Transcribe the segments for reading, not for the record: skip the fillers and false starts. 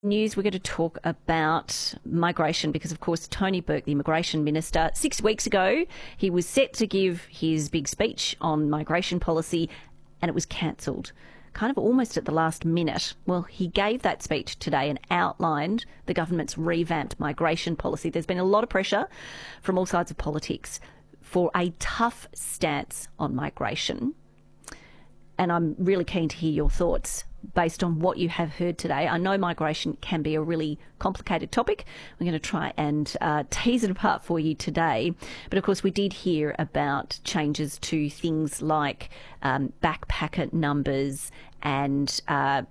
News, we're going to talk about migration because, of course, Tony Burke, the immigration minister, 6 weeks ago, he was set to give his big speech on migration policy and it was cancelled, kind of almost at the last minute. Well, he gave that speech today and outlined the government's revamped migration policy. There's been a lot of pressure from all sides of politics for a tough stance on migration. And I'm really keen to hear your thoughts based on what you have heard today. I know migration can be a really complicated topic. We're going to try and tease it apart for you today. But of course, we did hear about changes to things like backpacker numbers and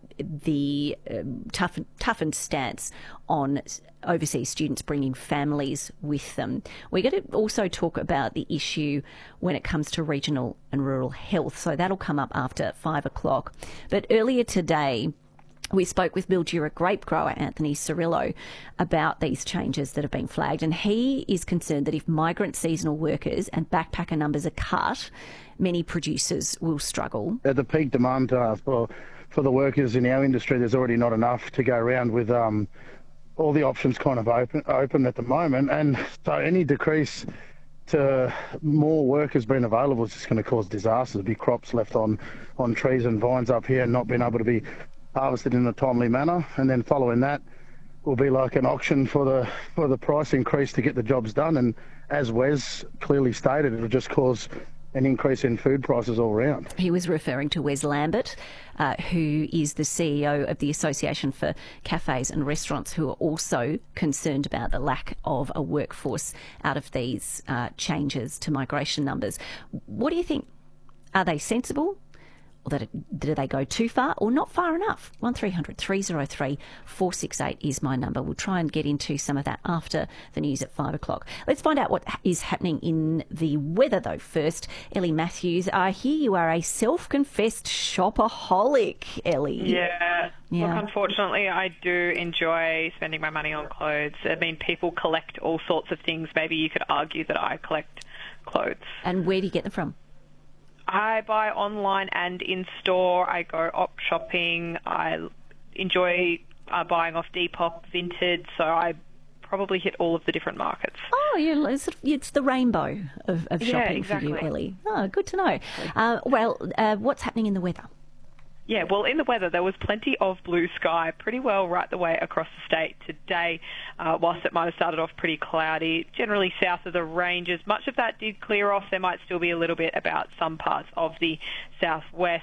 the toughened stance on overseas students bringing families with them. We're going to also talk about the issue when it comes to regional and rural health. So that'll come up after 5 o'clock. But earlier today, we spoke with Mildura grape grower Anthony Cirillo about these changes that have been flagged, and he is concerned that if migrant seasonal workers and backpacker numbers are cut, many producers will struggle. At the peak demand for the workers in our industry, there's already not enough to go around with all the options kind of open at the moment, and so any decrease to more workers being available is just going to cause disasters. There'll be crops left on trees and vines up here not being able to be harvested in a timely manner, and then following that will be like an auction for the price increase to get the jobs done. And as Wes clearly stated, it'll just cause an increase in food prices all around. He was referring to Wes Lambert, who is the CEO of the Association for Cafes and Restaurants, who are also concerned about the lack of a workforce out of these changes to migration numbers. What do you think? Are they sensible? Or do they go too far or not far enough? 1300 303 468 is my number. We'll try and get into some of that after the news at 5 o'clock. Let's find out what is happening in the weather, though, first. Ellie Matthews, I hear you are a self-confessed shopaholic, Ellie. Yeah. Look, unfortunately, I do enjoy spending my money on clothes. I mean, people collect all sorts of things. Maybe you could argue that I collect clothes. And where do you get them from? I buy online and in store. I go op shopping. I enjoy buying off Depop, Vinted, so I probably hit all of the different markets. Oh, it's the rainbow of shopping exactly. for you, Ellie. Oh, good to know. What's happening in the weather? Yeah, well, in the weather, there was plenty of blue sky pretty well right the way across the state today, whilst it might have started off pretty cloudy, generally south of the ranges. Much of that did clear off. There might still be a little bit about some parts of the southwest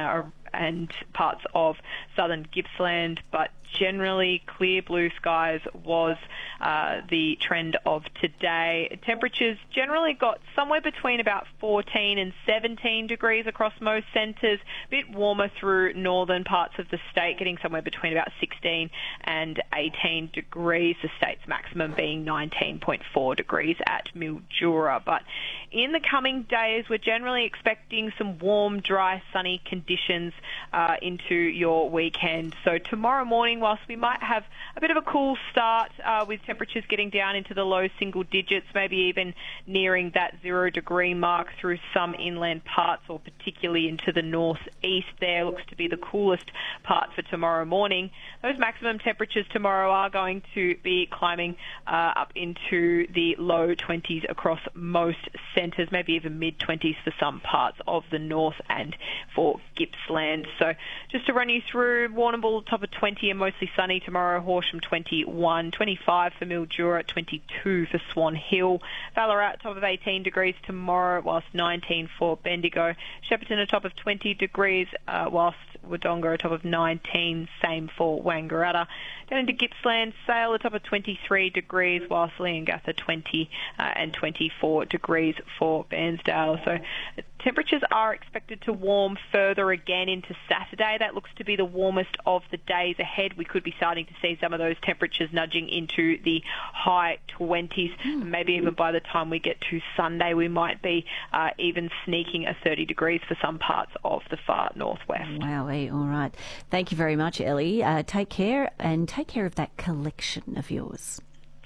and parts of southern Gippsland, but generally clear blue skies was the trend of today. Temperatures generally got somewhere between about 14 and 17 degrees across most centres, a bit warmer through northern parts of the state, getting somewhere between about 16 and 18 degrees, the state's maximum being 19.4 degrees at Mildura. But in the coming days, we're generally expecting some warm, dry, sunny conditions into your weekend. So tomorrow morning, whilst we might have a bit of a cool start with temperatures getting down into the low single digits, maybe even nearing that 0 degree mark through some inland parts, or particularly into the northeast there, looks to be the coolest part for tomorrow morning. Those maximum temperatures tomorrow are going to be climbing up into the low 20s across most centres, maybe even mid-20s for some parts of the north and for Gippsland. So just to run you through, Warrnambool top of 20 and mostly sunny tomorrow, Horsham 21, 25 for Mildura, 22 for Swan Hill, Ballarat top of 18 degrees tomorrow, whilst 19 for Bendigo, Shepparton a top of 20 degrees, whilst Wodonga a top of 19, same for Wangaratta. Down into Gippsland, Sale a top of 23 degrees, whilst Leongatha 20 and 24 degrees for Bairnsdale. So temperatures are expected to warm further again into Saturday. That looks to be the warmest of the days ahead. We could be starting to see some of those temperatures nudging into the high 20s. And maybe even by the time we get to Sunday, we might be even sneaking a 30 degrees for some parts of the far northwest. Wow, all right. Thank you very much, Ellie. Take care, and take care of that collection of yours.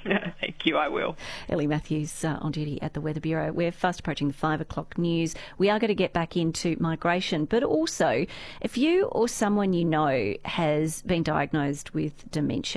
Thank you, I will. Ellie Matthews on duty at the Weather Bureau. We're fast approaching the 5 o'clock news. We are going to get back into migration, but also if you or someone you know has been diagnosed with dementia,